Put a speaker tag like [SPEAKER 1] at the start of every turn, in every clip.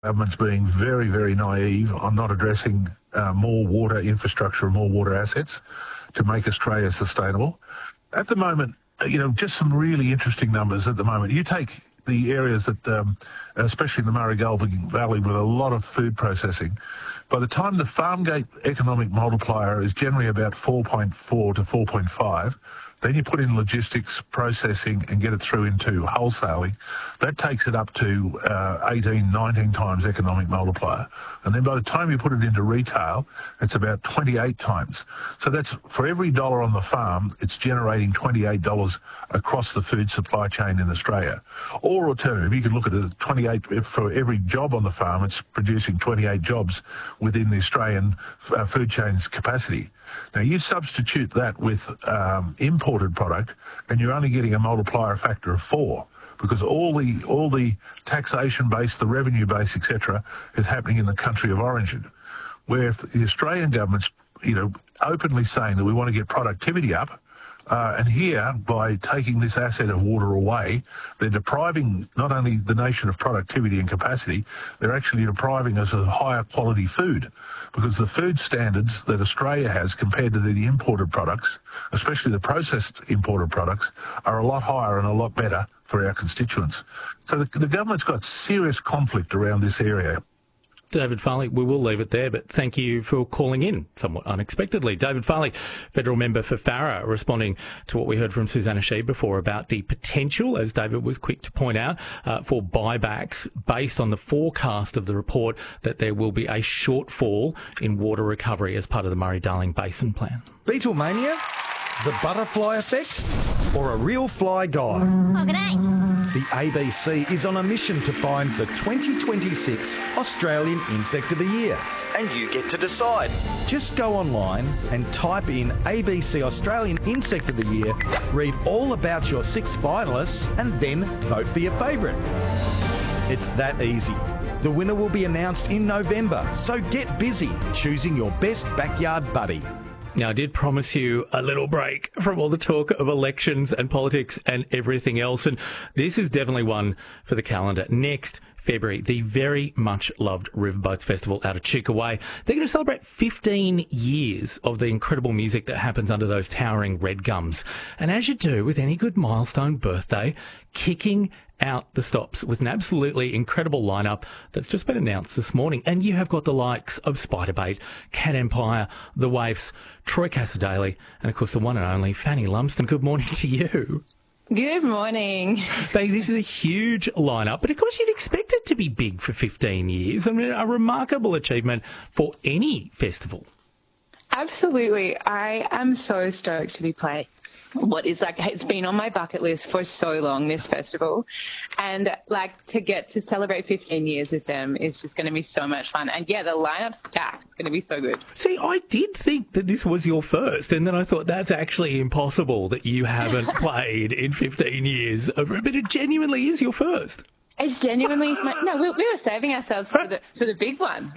[SPEAKER 1] Government's being very, very naive on not addressing more water infrastructure and more water assets to make Australia sustainable. At the moment, just some really interesting numbers at the moment. You take the areas that, especially in the Murray-Goulburn Valley, with a lot of food processing, by the time the farm gate economic multiplier is generally about 4.4 to 4.5, then you put in logistics, processing, and get it through into wholesaling. That takes it up to 18, 19 times economic multiplier. And then by the time you put it into retail, it's about 28 times. So that's, for every dollar on the farm, it's generating $28 across the food supply chain in Australia. Or alternative, you can look at it, 28 for every job on the farm, it's producing 28 jobs within the Australian food chain's capacity. Now, you substitute that with imported product, and you're only getting a multiplier factor of 4, because all the taxation base, the revenue base, etc., is happening in the country of origin. Where if the Australian government's, openly saying that we want to get productivity up, and here, by taking this asset of water away, they're depriving not only the nation of productivity and capacity, they're actually depriving us of higher quality food, because the food standards that Australia has compared to the imported products, especially the processed imported products, are a lot higher and a lot better for our constituents. So the government's got serious conflict around this area.
[SPEAKER 2] David Farley, we will leave it there, but thank you for calling in somewhat unexpectedly. David Farley, federal member for Farrer, responding to what we heard from Susanna Sheed before about the potential, as David was quick to point out, for buybacks based on the forecast of the report that there will be a shortfall in water recovery as part of the Murray-Darling Basin Plan.
[SPEAKER 3] Beatlemania? The butterfly effect? Or a real fly guy?
[SPEAKER 4] Oh, g'day.
[SPEAKER 3] The ABC is on a mission to find the 2026 Australian Insect of the Year. And you get to decide. Just go online and type in ABC Australian Insect of the Year, read all about your 6 finalists, and then vote for your favourite. It's that easy. The winner will be announced in November, so get busy choosing your best backyard buddy.
[SPEAKER 2] Now, I did promise you a little break from all the talk of elections and politics and everything else, and this is definitely one for the calendar. Next February, the very much loved Riverboats Festival out of Chikaway. They're going to celebrate 15 years of the incredible music that happens under those towering red gums. And as you do with any good milestone birthday, kicking out the stops with an absolutely incredible lineup that's just been announced this morning. And you have got the likes of Spiderbait, Cat Empire, The Waifs, Troy Cassar-Daley, and of course the one and only Fanny Lumsden. Good morning to you.
[SPEAKER 5] Good morning.
[SPEAKER 2] Fanny, this is a huge lineup, but of course you'd expect it to be big for 15 years. I mean, a remarkable achievement for any festival.
[SPEAKER 5] Absolutely. I am so stoked to be playing what is it's been on my bucket list for so long, this festival. And to get to celebrate 15 years with them is just going to be so much fun. And yeah, the lineup's stacked. It's going to be so good.
[SPEAKER 2] See, I did think that this was your first, and then I thought that's actually impossible that you haven't played in 15 years. But it genuinely is your first.
[SPEAKER 5] It's genuinely no. We were saving ourselves for the big one.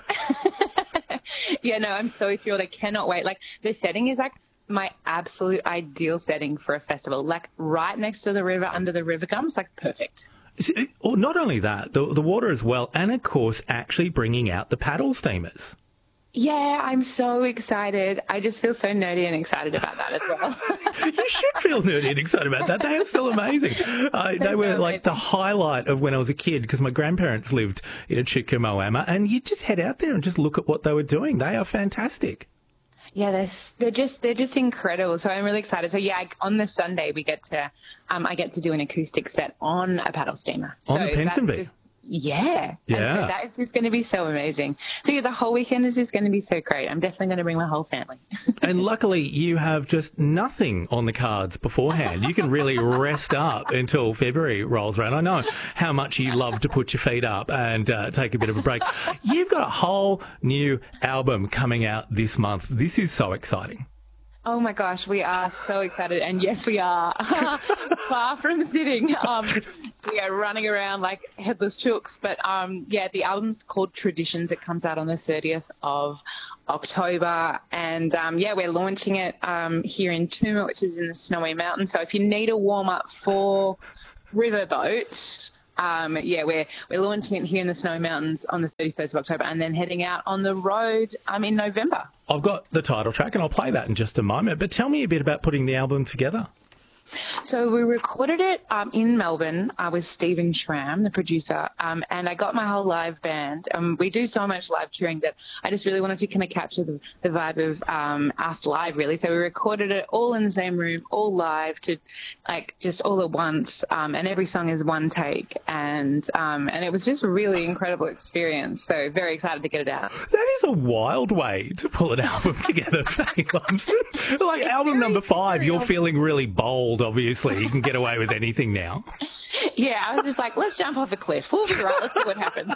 [SPEAKER 5] Yeah, no, I'm so thrilled. I cannot wait. The setting is my absolute ideal setting for a festival, right next to the river, under the river gums, perfect.
[SPEAKER 2] Or not only that, the water as well, and of course actually bringing out the paddle steamers.
[SPEAKER 5] Yeah, I'm so excited. I just feel so nerdy and excited about that as well.
[SPEAKER 2] You should feel nerdy and excited about that. They are still amazing. They were the highlight of when I was a kid, because my grandparents lived in Chickamauama, and you just head out there and just look at what they were doing. They are fantastic.
[SPEAKER 5] Yeah, they're just incredible. So I'm really excited. So yeah, on the Sunday we get to I get to do an acoustic set on a paddle steamer.
[SPEAKER 2] On the Pensonby.
[SPEAKER 5] Yeah.
[SPEAKER 2] Yeah.
[SPEAKER 5] And that's just going to be so amazing. So yeah, the whole weekend is just going to be so great. I'm definitely going to bring my whole family.
[SPEAKER 2] And luckily you have just nothing on the cards beforehand. You can really rest up until February rolls around. I know how much you love to put your feet up and take a bit of a break. You've got a whole new album coming out this month. This is so exciting.
[SPEAKER 5] Oh my gosh, we are so excited, and yes, we are far from sitting. We are running around like headless chooks, but yeah, the album's called Traditions. It comes out on the 30th of October, and yeah, we're launching it here in Tooma, which is in the Snowy Mountains. So if you need a warm up for riverboats, we're launching it here in the Snowy Mountains on the 31st of October and then heading out on the road in November.
[SPEAKER 2] I've got the title track and I'll play that in just a moment, but tell me a bit about putting the album together.
[SPEAKER 5] So we recorded it in Melbourne with Stephen Schramm, the producer, and I got my whole live band. We do so much live touring that I just really wanted to kind of capture the vibe of us live, really. So we recorded it all in the same room, all live, to just all at once, and every song is one take, and it was just a really incredible experience. So very excited to get it out.
[SPEAKER 2] That is a wild way to pull an album together, Fanny Lumsden. Like album number 5, you're feeling really bold. Obviously, you can get away with anything now.
[SPEAKER 5] Yeah, I was just like, let's jump off a cliff. We'll be right. Let's see what happens.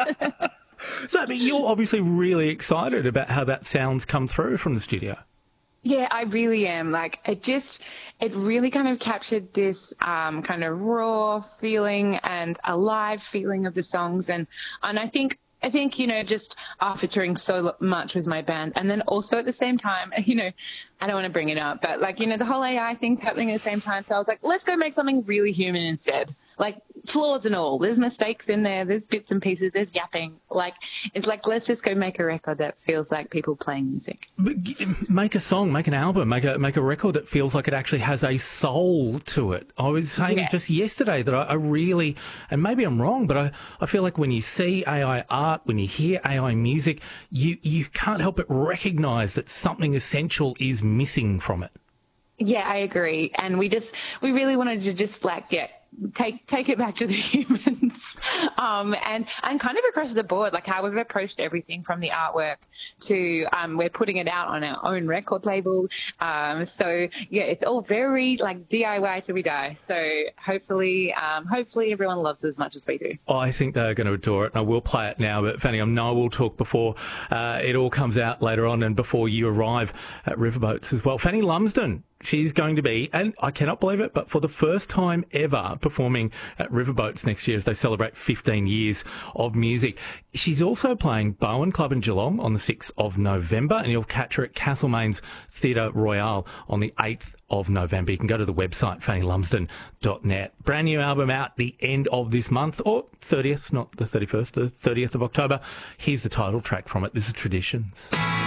[SPEAKER 2] So, but you're obviously really excited about how that sounds come through from the studio.
[SPEAKER 5] Yeah, I really am. It really kind of captured this kind of raw feeling and alive feeling of the songs. And I think, just after touring so much with my band, and then also at the same time, I don't want to bring it up, but the whole AI thing's happening at the same time. So I was like, let's go make something really human instead. Flaws and all. There's mistakes in there. There's bits and pieces. There's yapping. Let's just go make a record that feels like people playing music.
[SPEAKER 2] But make a song, make an album, make a record that feels like it actually has a soul to it. I was saying just yesterday that I really, and maybe I'm wrong, but I feel like when you see AI art, when you hear AI music, you can't help but recognise that something essential is missing from it.
[SPEAKER 5] Yeah, I agree. And we really wanted to just take it back to the humans, and kind of across the board, how we've approached everything from the artwork to we're putting it out on our own record label. So yeah, it's all very DIY till we die. So hopefully everyone loves it as much as we do.
[SPEAKER 2] I think they're going to adore it, and I will play it now. But Fanny, I know we'll talk before it all comes out later on and before you arrive at Riverboats as well. Fanny Lumsden. She's going to be, and I cannot believe it, but for the first time ever, performing at Riverboats next year as they celebrate 15 years of music. She's also playing Bowen Club in Geelong on the 6th of November, and you'll catch her at Castlemaine's Theatre Royale on the 8th of November. You can go to the website, fannylumsden.net. Brand new album out the end of this month, or 30th, not the 31st, the 30th of October. Here's the title track from it. This is Traditions.